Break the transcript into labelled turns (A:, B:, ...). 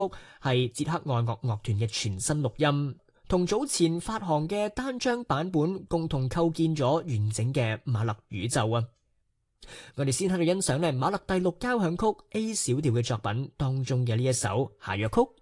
A: 係捷克愛樂樂團嘅全新錄音，同早前發行嘅單張版本共同構建咗完整嘅馬勒宇宙啊！我哋先喺度欣賞馬勒第六交響曲 A 小調嘅作品當中嘅呢一首下樂曲。